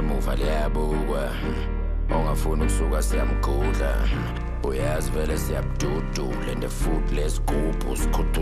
namuva liyabukwa ongafuna ukusuka siyamgudla uyazi vele siyabududula and the food lesigubhu